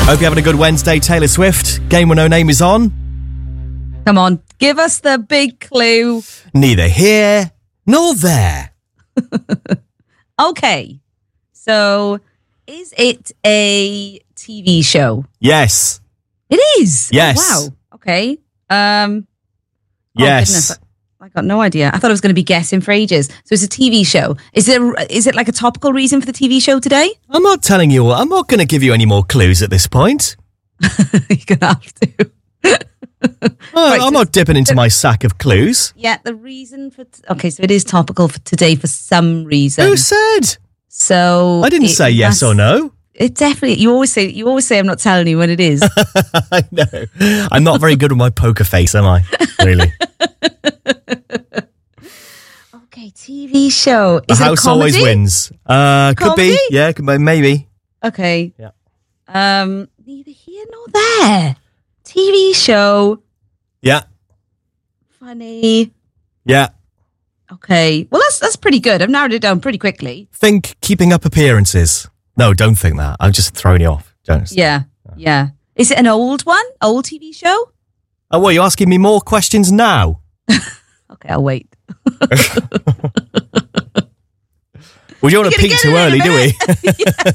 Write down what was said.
Hope you're having a good Wednesday, Taylor Swift. Game with No Name is on. Come on, give us the big clue. Neither here nor there. Okay, so is it a TV show? Yes. It is? Yes. Oh, wow. Okay. Yes. Goodness. I got no idea. I thought I was going to be guessing for ages. So it's a TV show. Is it like a topical reason for the TV show today? I'm not telling you. I'm not going to give you any more clues at this point. You're going to have to. Right, I'm not dipping into my sack of clues. Yeah, the reason for... okay, so it is topical for today for some reason. Who said? So... I didn't say yes or no. It definitely... You always say I'm not telling you when it is. I know. I'm not very good with my poker face, am I? Really? Okay, TV show. The Is house it a comedy? always wins. Could Comedy? be. Yeah, maybe. Okay. Yeah. Neither here nor there. TV show. Yeah. Funny. Yeah. Okay. Well, that's pretty good. I've narrowed it down pretty quickly. Think Keeping Up Appearances. No, don't think that. I'm just throwing you off. Don't. Yeah. Yeah. Is it an old one? Old TV show? Oh, what, you're asking me more questions now? Okay, I'll wait. We don't want to peak too early, do we?